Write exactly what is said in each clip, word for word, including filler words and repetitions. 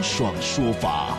爽说法。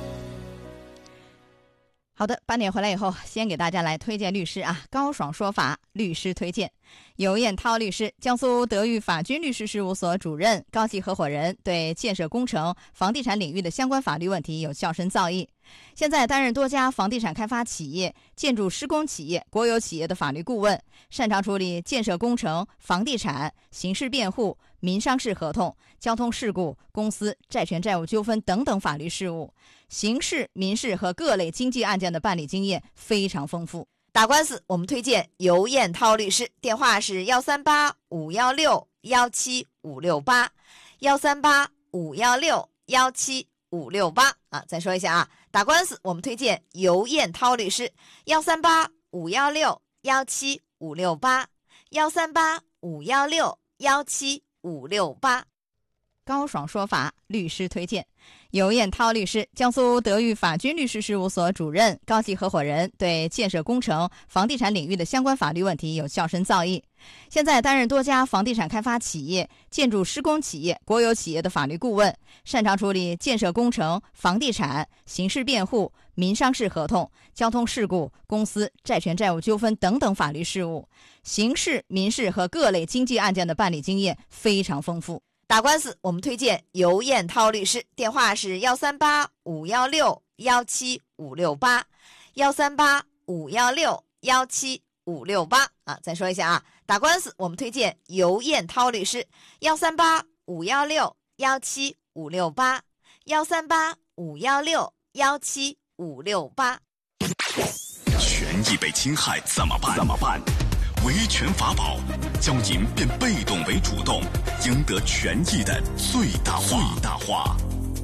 好的，八点回来以后，先给大家来推荐律师啊，高爽说法律师推荐。尤彦涛律师，江苏德裕法军律师事务所主任、高级合伙人，对建设工程、房地产领域的相关法律问题有较深造诣。现在担任多家房地产开发企业、建筑施工企业、国有企业的法律顾问，擅长处理建设工程、房地产、刑事辩护、民商事合同、交通事故、公司债权债务纠纷等等法律事务，刑事、民事和各类经济案件的办理经验非常丰富。打官司我们推荐尤彦涛律师，电话是幺三八五幺六幺七五六八，幺三八五幺六幺七五六八啊，再说一下啊，打官司我们推荐尤彦涛律师，幺三八五幺六幺七五六八，幺三八五幺六幺七五六八。高爽说法律师推荐。尤彦涛律师，江苏德裕法军律师事务所主任、高级合伙人，对建设工程、房地产领域的相关法律问题有较深造诣。现在担任多家房地产开发企业、建筑施工企业、国有企业的法律顾问，擅长处理建设工程、房地产、刑事辩护、民商事合同、交通事故、公司债权债务纠纷等等法律事务，刑事、民事和各类经济案件的办理经验非常丰富。打官司我们推荐尤彦涛律师，电话是幺三八五幺六幺七五六八，幺三八五幺六幺七五六八啊，再说一下啊，打官司我们推荐尤彦涛律师，幺三八五幺六幺七五六八，幺三八五幺六幺七五六八。 权益被侵害怎么办？怎么办？维权法宝，教您变被动为主动，赢得权益的最大化。最大化。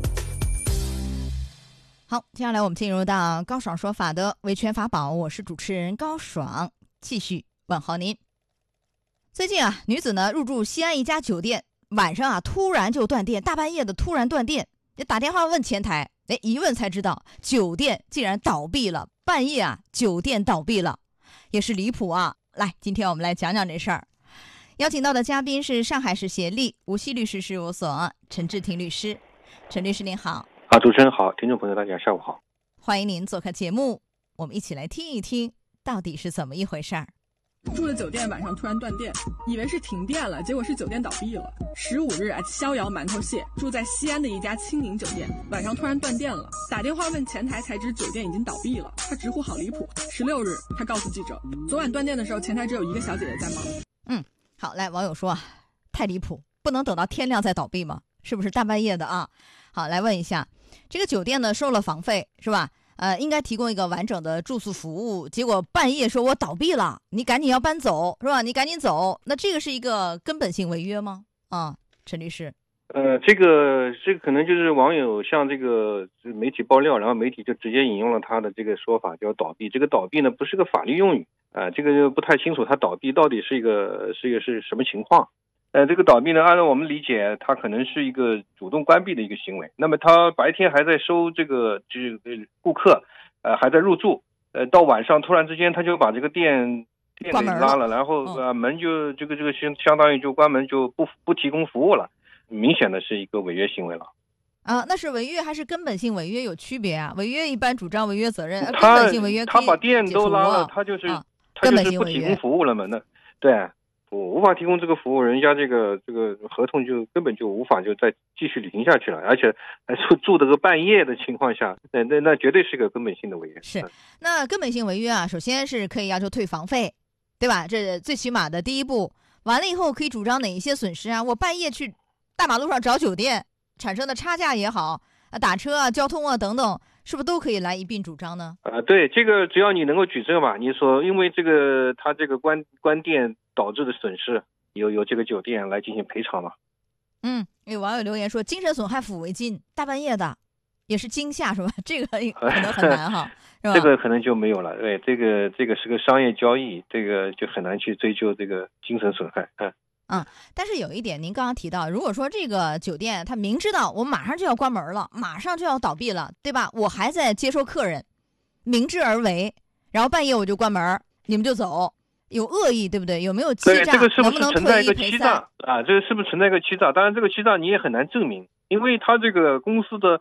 好，接下来我们进入到高爽说法的维权法宝，我是主持人高爽，继续问候您。最近啊，女子呢入住西安一家酒店，晚上啊突然就断电，大半夜的突然断电，也打电话问前台，哎，一问才知道酒店竟然倒闭了，半夜啊酒店倒闭了，也是离谱啊。来，今天我们来讲讲这事儿。邀请到的嘉宾是上海市协力无锡律师事务所陈志廷律师。陈律师您好。 啊，主持人好，听众朋友大家下午好。 欢迎您做客节目，我们一起来听一听到底是怎么一回事儿。 住的酒店晚上突然断电，以为是停电了，结果是酒店倒闭了。十五日啊，逍遥馒头蟹住在西安的一家青柠酒店，晚上突然断电了，打电话问前台才知酒店已经倒闭了，他直呼好离谱。十六日，他告诉记者，昨晚断电的时候，前台只有一个小姐姐在忙。 嗯，好，来，网友说啊，太离谱，不能等到天亮再倒闭吗？是不是大半夜的啊？好，来问一下，这个酒店呢收了房费是吧？呃，应该提供一个完整的住宿服务，结果半夜说我倒闭了，你赶紧要搬走是吧？你赶紧走，那这个是一个根本性违约吗？啊，陈律师。 呃，这个这个可能就是网友向这个媒体爆料，然后媒体就直接引用了他的这个说法，叫倒闭。这个倒闭呢不是个法律用语啊、呃，这个就不太清楚，他倒闭到底是一个是一个是什么情况？呃，这个倒闭呢，按照我们理解，它可能是一个主动关闭的一个行为。那么他白天还在收这个这个顾客，呃，还在入住，呃，到晚上突然之间他就把这个电电给拉了，然后呃门就这个这个相相当于就关门，就不不提供服务了，明显的是一个违约行为了。 啊，那是违约还是根本性违约有区别啊？违约一般主张违约责任，根他本性违约可以他把电都拉了，他就是、 啊、 他就是不提供服务了嘛？那对。我无法提供这个服务，人家这个这个合同就根本就无法就再继续履行下去了，而且还住住的个半夜的情况下，那那那绝对是个根本性的违约。 是，那根本性违约啊，首先是可以要求退房费，对吧？这最起码的第一步。完了以后可以主张哪一些损失啊？我半夜去大马路上找酒店产生的差价也好啊，打车啊、交通啊等等，是不是都可以来一并主张呢？ 呃，对，这个只要你能够举证嘛，你说因为这个他这个关关店导致的损失，由由这个酒店来进行赔偿嘛。 嗯，有网友留言说，精神损害抚慰金，大半夜的，也是惊吓是吧？这个可能很难哈，是吧？ 这个可能就没有了，对，这个这个是个商业交易，这个就很难去追究这个精神损害。嗯。 嗯，但是有一点，您刚刚提到，如果说这个酒店他明知道我马上就要关门了，马上就要倒闭了，对吧？我还在接收客人，明知而为，然后半夜我就关门，你们就走，有恶意，对不对？有没有欺诈？ 对，这个是不是存在一个欺诈能不能啊？这个是不是存在一个欺诈？当然，这个欺诈你也很难证明，因为他这个公司的